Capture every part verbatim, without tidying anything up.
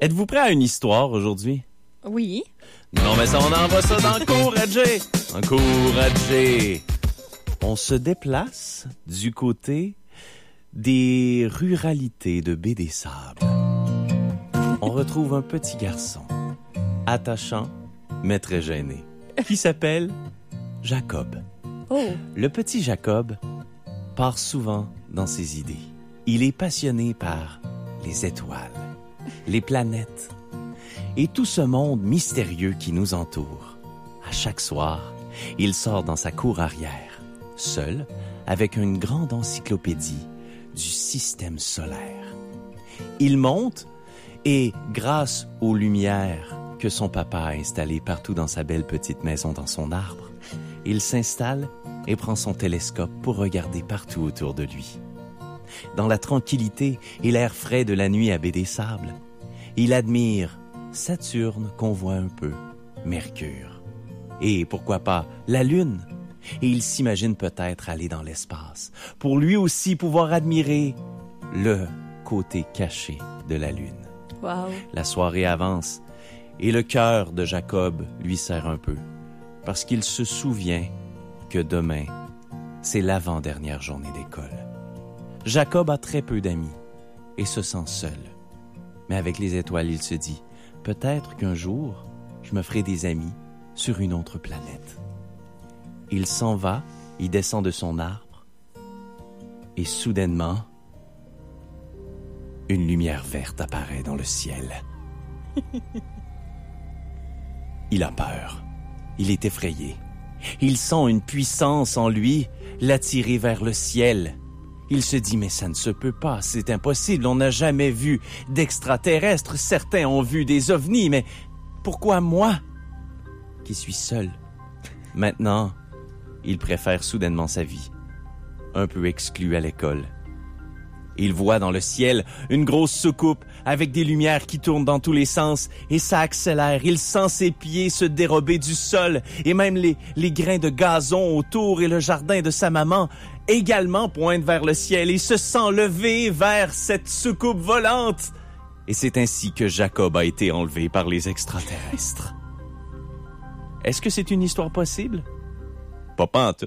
Êtes-vous prêt à une histoire aujourd'hui? Oui. Non, mais ça, on envoie ça dans Encourager. Encourager. On se déplace du côté des ruralités de Baie-des-Sables. On retrouve un petit garçon, attachant, mais très gêné, qui s'appelle Jacob. Oh. Le petit Jacob part souvent dans ses idées. Il est passionné par les étoiles, les planètes et tout ce monde mystérieux qui nous entoure. À chaque soir, il sort dans sa cour arrière, seul, avec une grande encyclopédie du système solaire. Il monte et, grâce aux lumières que son papa a installées partout dans sa belle petite maison dans son arbre, il s'installe et prend son télescope pour regarder partout autour de lui. Dans la tranquillité et l'air frais de la nuit à Baie-des-Sables, il admire Saturne qu'on voit un peu, Mercure, et pourquoi pas la Lune. Et il s'imagine peut-être aller dans l'espace pour lui aussi pouvoir admirer le côté caché de la Lune. Wow. La soirée avance et le cœur de Jacob lui serre un peu parce qu'il se souvient que demain, c'est l'avant-dernière journée d'école. Jacob a très peu d'amis et se sent seul. Mais avec les étoiles, il se dit, peut-être qu'un jour, je me ferai des amis sur une autre planète. Il s'en va, il descend de son arbre et soudainement, une lumière verte apparaît dans le ciel. Il a peur. Il est effrayé. Il sent une puissance en lui l'attirer vers le ciel. Il se dit, mais ça ne se peut pas, c'est impossible, on n'a jamais vu d'extraterrestres. Certains ont vu des ovnis, mais pourquoi moi, qui suis seul? Maintenant, il préfère soudainement sa vie, un peu exclu à l'école. Il voit dans le ciel une grosse soucoupe avec des lumières qui tournent dans tous les sens et ça accélère. Il sent ses pieds se dérober du sol et même les, les grains de gazon autour et le jardin de sa maman également pointent vers le ciel et se sent lever vers cette soucoupe volante. Et c'est ainsi que Jacob a été enlevé par les extraterrestres. Est-ce que c'est une histoire possible? Pas pantoute.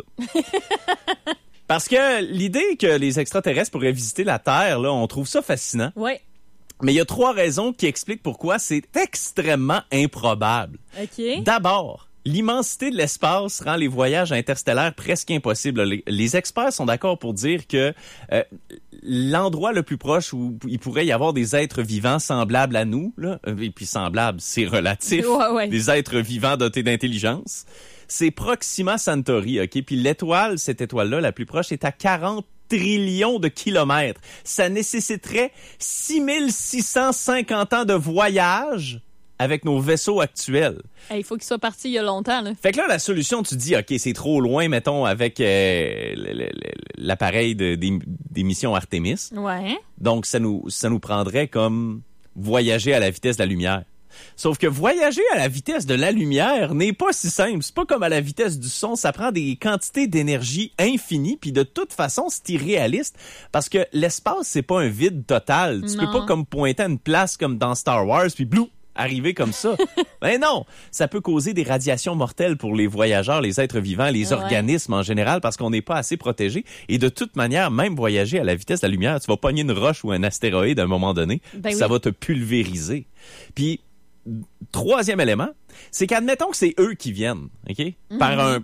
Parce que l'idée que les extraterrestres pourraient visiter la Terre, là, on trouve ça fascinant. Oui. Mais il y a trois raisons qui expliquent pourquoi c'est extrêmement improbable. OK. D'abord, l'immensité de l'espace rend les voyages interstellaires presque impossibles. Les, les experts sont d'accord pour dire que euh, l'endroit le plus proche où il pourrait y avoir des êtres vivants semblables à nous, là, et puis semblables, c'est relatif, ouais, ouais. des êtres vivants dotés d'intelligence, c'est Proxima Centauri, OK? Puis l'étoile, cette étoile-là, la plus proche, est à quarante trillions de kilomètres. Ça nécessiterait six mille six cent cinquante ans de voyage avec nos vaisseaux actuels. Il faut qu'il soit parti il y a longtemps, là. Fait que là, la solution, tu te dis, OK, c'est trop loin, mettons, avec euh, l'appareil de, des, des missions Artemis. Ouais. Donc, ça nous, ça nous prendrait comme voyager à la vitesse de la lumière. Sauf que voyager à la vitesse de la lumière n'est pas si simple. C'est pas comme à la vitesse du son. Ça prend des quantités d'énergie infinies. Puis de toute façon, c'est irréaliste parce que l'espace, c'est pas un vide total. Tu Non. peux pas comme pointer à une place comme dans Star Wars puis blou, arriver comme ça. Ben non, ça peut causer des radiations mortelles pour les voyageurs, les êtres vivants, les ouais. organismes en général parce qu'on n'est pas assez protégé. Et de toute manière, même voyager à la vitesse de la lumière, tu vas pogner une roche ou un astéroïde à un moment donné. Ben ça oui. va te pulvériser. Puis troisième élément, c'est qu'admettons que c'est eux qui viennent, OK? Mm-hmm. Par un...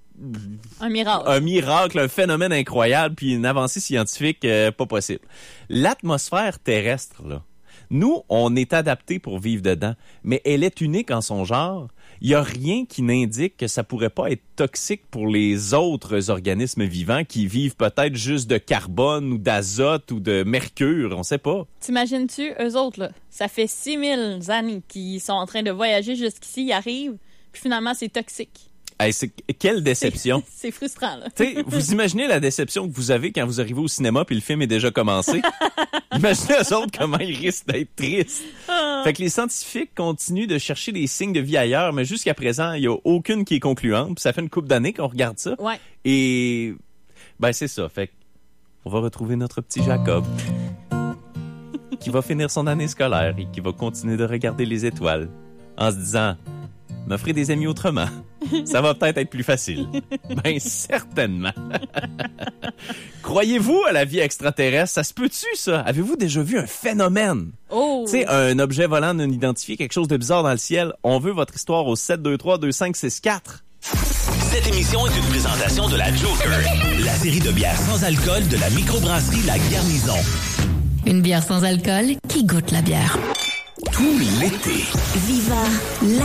Un miracle. Un miracle, un phénomène incroyable, puis une avancée scientifique euh, pas possible. L'atmosphère terrestre, là, nous, on est adapté pour vivre dedans, mais elle est unique en son genre. Il n'y a rien qui n'indique que ça pourrait pas être toxique pour les autres organismes vivants qui vivent peut-être juste de carbone ou d'azote ou de mercure, on sait pas. T'imagines-tu, eux autres, là, ça fait six mille années qu'ils sont en train de voyager jusqu'ici, ils arrivent, puis finalement, c'est toxique. Hey, c'est, quelle déception. C'est, c'est frustrant, là. Tu sais, vous imaginez la déception que vous avez quand vous arrivez au cinéma puis le film est déjà commencé? Imaginez eux autres comment ils risquent d'être tristes. Ah. Fait que les scientifiques continuent de chercher des signes de vie ailleurs, mais jusqu'à présent, il n'y a aucune qui est concluante. Puis ça fait une couple d'années qu'on regarde ça. Ouais. Et ben c'est ça. Fait qu'on va retrouver notre petit Jacob. qui va finir son année scolaire et qui va continuer de regarder les étoiles en se disant « me ferai des amis autrement. Ça va peut-être être plus facile. » Ben, certainement. Croyez-vous à la vie extraterrestre? Ça se peut-tu, ça? Avez-vous déjà vu un phénomène? Oh! Tu sais, un objet volant non identifié, quelque chose de bizarre dans le ciel. On veut votre histoire au sept deux trois deux cinq six quatre. Cette émission est une présentation de la Joker, la série de bières sans alcool de la microbrasserie La Garnison. Une bière sans alcool qui goûte la bière. Tout l'été. Viva la